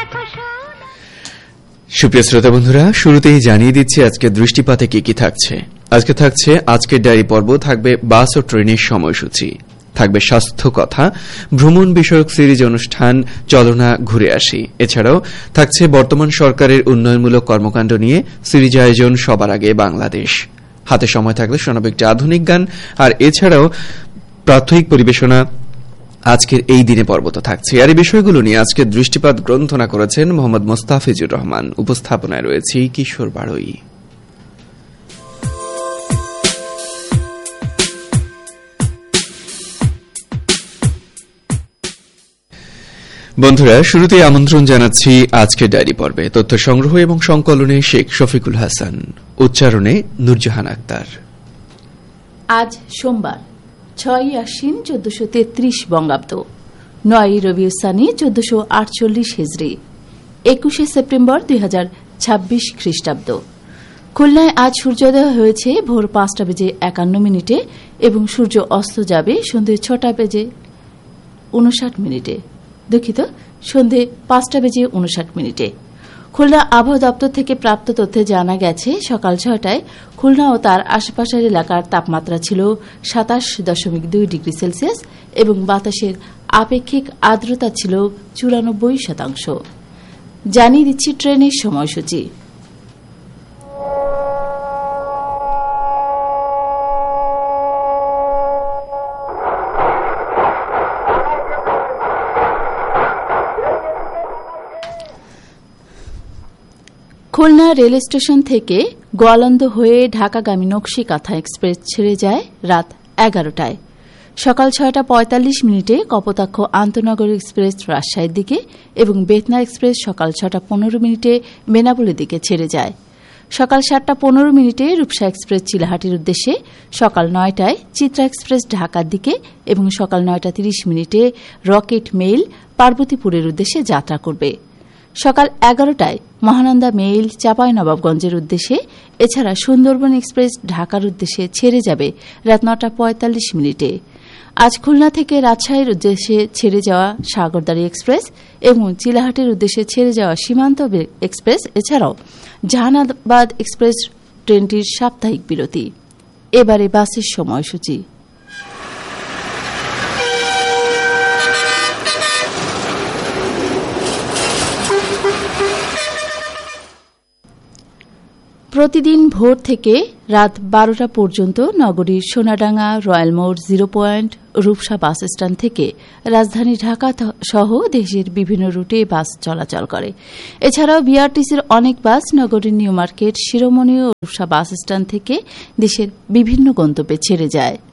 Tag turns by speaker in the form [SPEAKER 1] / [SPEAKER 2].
[SPEAKER 1] সুপ্রিয় শ্রোতা বন্ধুরা, শুরুতেই জানিয়ে দিচ্ছি আজকে দৃষ্টিপাতে কি কি থাকছে। আজকে থাকছে আজকের ডায়েরি পর্ব, থাকবে বাস ও ট্রেনের সময়সূচি, থাকবে স্বাস্থ্য কথা, ভ্রমণ বিষয়ক সিরিজ অনুষ্ঠান চলনা ঘুরে আসি। এছাড়াও থাকছে বর্তমান সরকারের উন্নয়নমূলক কর্মকাণ্ড নিয়ে সিরিজ আয়োজন সবার আগে বাংলাদেশ। হাতে সময় থাকলে শোনাব একটি আধুনিক গান, আর এছাড়াও প্রাথমিক পরিবেশনা আজকের এই দিনে পর্ব তো থাকছে। আর এই বিষয়গুলো নিয়ে আজকে দৃষ্টিপাত গ্রন্থনা করেছেন মোহাম্মদ মোস্তাফিজুর রহমান। উপস্থাপনায় রয়েছে কিশোর বাড়ই। বন্ধুরা, শুরুতেই আমন্ত্রণ জানাচ্ছি আজকের ডায়েরি পর্বে। তথ্য সংগ্রহ এবং সংকলনে শেখ শফিকুল হাসান, উচ্চারণে নূরজাহান আক্তার।
[SPEAKER 2] আজ সোমবার 6 আশ্বিন 1433 বঙ্গাব্দ, 9 রবিউল সানি 1448 হিজরি, 21 সেপ্টেম্বর 2026 খ্রিস্টাব্দ। খুলনায় আজ সূর্যোদয় হয়েছে ভোর 5:51 এবং সূর্য অস্ত যাবে সন্ধ্যে 6:59। দুঃখিত, সন্ধ্যে 5:59। খুলনা আবহাওয়া দপ্তর থেকে প্রাপ্ত তথ্যে জানা গেছে, সকাল 6টায় খুলনা ও তার আশেপাশের এলাকার তাপমাত্রা ছিল 27.2 ডিগ্রি সেলসিয়াস এবং বাতাসের আপেক্ষিক আর্দ্রতা ছিল 94%। জানিয়ে দিচ্ছি ট্রেনের সময়সূচি। খুলনা রেল স্টেশন থেকে গোয়ালন্দ হয়ে ঢাকাগামী নকশিকাঁথা এক্সপ্রেস ছেড়ে যায় রাত 11টায়। সকাল 6:45 কপোতাক্ষ আন্তনগর এক্সপ্রেস রাজশাহীর দিকে এবং বেতনা এক্সপ্রেস সকাল 6:15 বেনাপোলের দিকে ছেড়ে যায়। সকাল 7:15 রূপসা এক্সপ্রেস চিলাহাটির উদ্দেশ্যে, সকাল 9টায় চিত্রা এক্সপ্রেস ঢাকার দিকে এবং সকাল 9:30 রকেট মেইল পার্বতীপুরের উদ্দেশ্যে যাত্রা করবে। সকাল 11টায় মহানন্দা মেইল চাঁপাইনবাবগঞ্জের উদ্দেশ্যে, এছাড়া সুন্দরবন এক্সপ্রেস ঢাকার উদ্দেশ্যে ছেড়ে যাবে রাত 9:45। আজ খুলনা থেকে রাজশাহীর উদ্দেশ্যে ছেড়ে যাওয়া সাগরদাড়ি এক্সপ্রেস এবং চিলাহাটের উদ্দেশ্যে ছেড়ে যাওয়া সীমান্ত এক্সপ্রেস, এছাড়াও জাহানাবাদ এক্সপ্রেস ট্রেনটির সাপ্তাহিক বিরতি। এবারে বাসের সময়সূচি। প্রতিদিন ভোর থেকে রাত 12টা পর্যন্ত নগরীর সোনাডাঙ্গা, রয়্যাল মোড়, 0 পয়েন্ট, রূপসা বাস স্ট্যান্ড থেকে রাজধানী ঢাকা সহ দেশের বিভিন্ন রুটে বাস চলাচল করে। এছাড়াও বিআরটিসির অনেক বাস নগরীর নিউ মার্কেট, শিরোমণি ও রূপসা বাস স্ট্যান্ড থেকে দেশের বিভিন্ন গন্তব্যে ছেড়ে যায়।